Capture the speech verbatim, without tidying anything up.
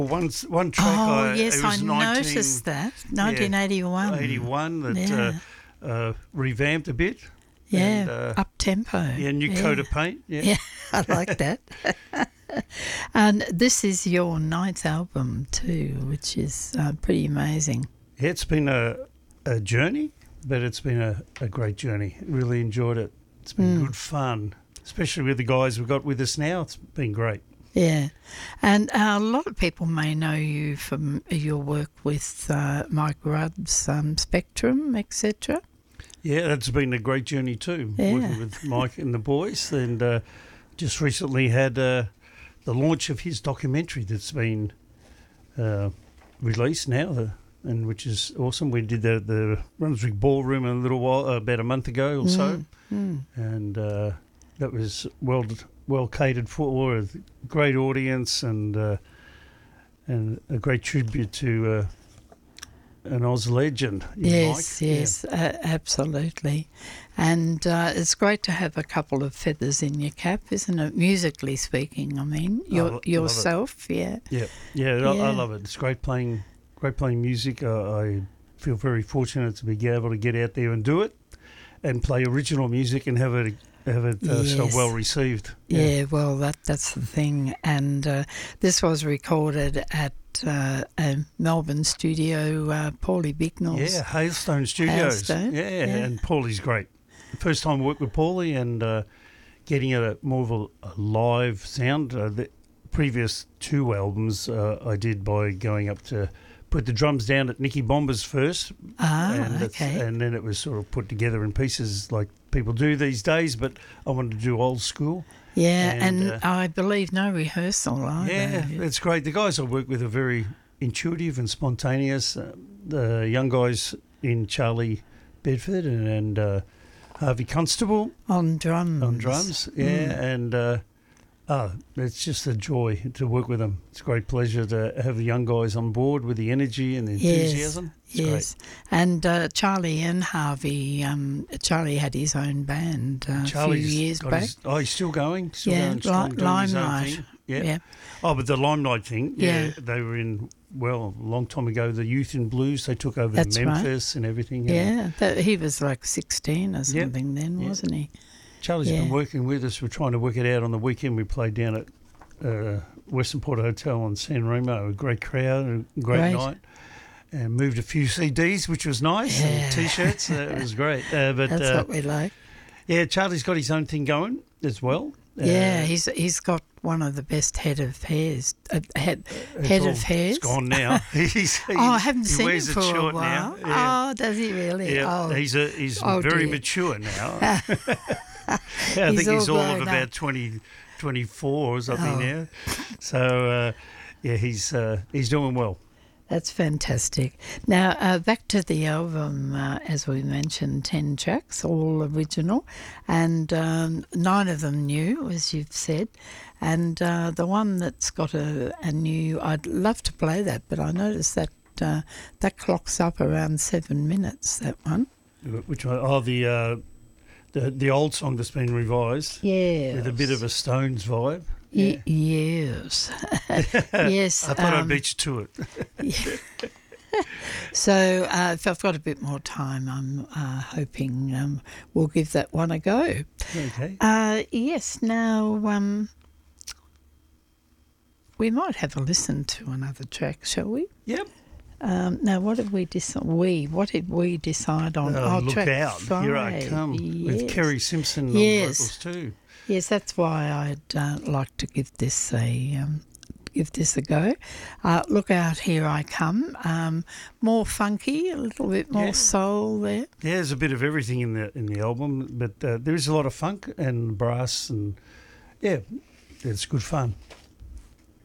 One, one track Oh, I, yes, it was I nineteen noticed that. nineteen eighty-one. eighty-one that Yeah. uh, uh, revamped a bit. Yeah, And, uh, up-tempo. Yeah, new yeah. coat of paint. Yeah. Yeah, I like that. And this is your ninth album too, which is uh, pretty amazing. Yeah, it's been a, a journey, but it's been a, a great journey. Really enjoyed it. It's been Mm. good fun, especially with the guys we've got with us now. It's been great. Yeah, and uh, a lot of people may know you from your work with uh, Mike Rudd's um, Spectrum, et cetera. Yeah, that's been a great journey too, Yeah. working with Mike and the boys. And uh, just recently had uh, the launch of his documentary that's been uh, released now, uh, and which is awesome. We did that at the Brunswick Ballroom a little while, uh, about a month ago or so, Mm, mm. and uh, that was well well catered for, a great audience, and uh, and a great tribute to uh, an Oz legend. in Yes, Mike. yes, uh, absolutely. And uh, it's great to have a couple of feathers in your cap, isn't it? Musically speaking, I mean, I your, lo- love it. yourself, yeah. Yeah, yeah, I, I Yeah. love it. It's great playing, great playing music. Uh, I feel very fortunate to be able to get out there and do it, and play original music and have it have it uh, so Yes. well received. Yeah, well, that that's the thing. And uh, this was recorded at uh, a Melbourne studio, uh, Paulie Bignell's. Yeah, Hailstone Studios. Hailstone, Yeah, yeah. and Paulie's great. First time I worked with Paulie, and uh, getting a more of a, a live sound. Uh, the previous two albums uh, I did by going up to put the drums down at Nicky Bomber's first, Ah, and it's- okay. and then it was sort of put together in pieces like people do these days. But I wanted to do old school. Yeah, and, and, uh, I believe no rehearsal either. Yeah, it's great. The guys I work with are very intuitive and spontaneous. Uh, the young guys in Charlie Bedford and, and uh, Harvey Constable On drums. on drums, yeah, Mm. and uh, oh, it's just a joy to work with them. It's a great pleasure to have the young guys on board with the energy and the Yes, enthusiasm. It's yes. And uh, Charlie and Harvey, um, Charlie had his own band uh, great. a Charlie's few years got back. His, oh, he's still going, still Yeah, going strong, Li- doing his own Limelight. thing. Yeah. Yeah. Oh, but the Limelight thing, yeah, Yeah. they were in, well, a long time ago, the Youth in Blues, they took over That's right. Memphis and everything. and Yeah, that, he was like sixteen or something then, yeah. wasn't he? Charlie's Yeah. been working with us. We're trying to work it out on the weekend. We played down at uh, Western Port Hotel on San Remo, a great crowd, a great Great. night, and moved a few C Ds, which was nice, Yeah. and T-shirts. Uh, it was great. Uh, but That's uh, what we like. yeah, Charlie's got his own thing going as well. Yeah, Uh, he's he's got one of the best head of hairs. Uh, head it's head all- of hairs. It's gone now. he's, Oh, I haven't he seen wears him it for a short while. now. Yeah. Oh, does he really? Yeah, Oh, he's a, he's Oh, very dear. mature now. I He's think he's all all of grown about up. twenty, twenty-four or something Oh. now. So uh, yeah, he's uh, he's doing well. That's fantastic. Now, uh, back to the album, uh, as we mentioned, ten tracks, all original, and um, nine of them new, as you've said. And uh, the one that's got a, a new, I'd love to play that, but I noticed that uh, that clocks up around seven minutes, that one. Which one? Oh, the uh, the the old song that's been revised Yeah. with a bit of a Stones vibe. Y- yes. Yes. I thought um, I'd beat you to it. So uh, if I've got a bit more time, I'm uh, hoping um, we'll give that one a go. Okay. Uh, yes, now um, we might have a listen to another track, shall we? Yep. Um, now, what did we decide? We what did we decide on? Uh, look track out! Five. Here I come with Yes. Kerry Simpson on Yes. vocals too. Yes, that's why I'd uh, like to give this a um, give this a go. Uh, look out! Here I come. Um, more funky, a little bit more Yeah. soul there. Yeah, there's a bit of everything in the in the album, but uh, there is a lot of funk and brass, and yeah, it's good fun.